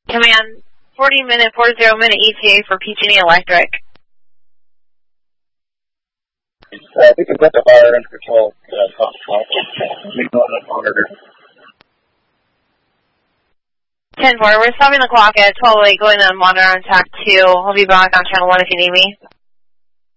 Command, 40 minute ETA for PG&E Electric. We can put the fire under control. Monitor. 10-4, we're stopping the clock at 12:08, going on monitor on TAC 2. I'll be back on channel 1 if you need me.